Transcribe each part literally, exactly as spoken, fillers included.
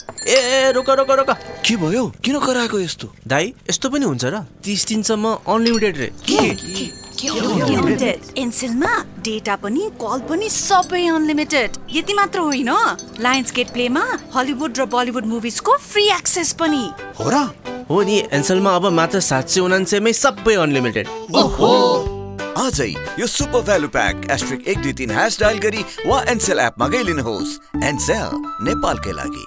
ए रोक रोक रोक के भयो? किन कराएको यस्तो? दाइ यस्तो पनि हुन्छ र? तीस दिनसम्म अनलिमिटेड रे एनसेलमा डेटा पनि कल पनि सबै अनलिमिटेड। यति मात्र होइन, लायन्स गेट प्लेमा हलिउड र बलिउड मुभिजको फ्री एक्सेस पनि हो र? हो नि, एनसेलमा अब मात्र सात सय उनान्सयमै सबै अनलिमिटेड। ओहो, आजै यो सुपर भ्यालु प्याक एस्ट्रिक एक दुई तीन ह्यास डायल गरी वा एनसेल एपमा गइलिनुहोस्। एनसेल नेपालकै लागि।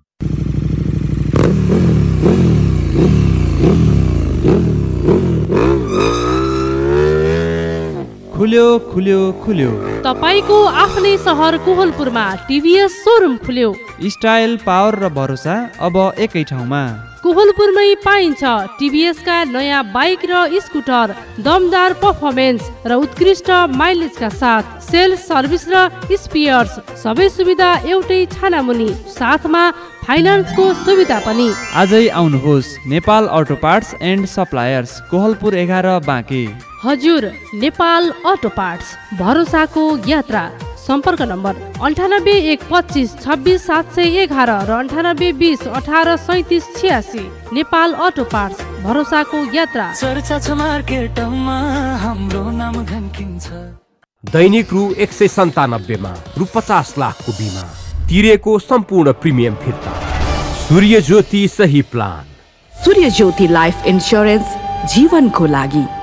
खुल्यो खुल्यो खुल्यो तपाईको आफ्नै सहर कोहलपुरमा टिभीएस सोरुम खुल्यो। स्टाइल, पावर र भरोसा अब एकै ठाउँमा। कोहलपुरमै पाइन्छ टिभीएस का नयाँ बाइक र स्कुटर, दमदार पर्फर्मेन्स र उत्कृष्ट माइलेजका साथ सेल्स, सर्भिस र स्पेयर्स सबै सुविधा एउटै छानामुनि, साथमा फाइनान्सको सुविधा पनि। आजै आउनुहोस् Nepal auto parts and suppliers, Kohalpur एघार बाँके। हजुर, नेपाल अटो पार्ट्स, भरोसाको यात्रा। सम्पर्क नम्बर अन्ठानब्बे एक पच्चिस छब्बिस सात सय एघार र अन्ठानब्बे बिस अठार सैतिस छ्यासी। नेपाल अटो पार्ट्स, भरोसाको यात्रा। चर्चा छ मार्केटमा, हाम्रो नाम घन्किन्छ। दैनिक रु एक सय सन्तानब्बेमा रु पचास लाखको बिमा, तिरेको सम्पूर्ण प्रिमियम फिर्ता। सूर्य ज्योति सही प्लान। सूर्य ज्योति लाइफ इन्स्योरेन्स, जीवनको लागि।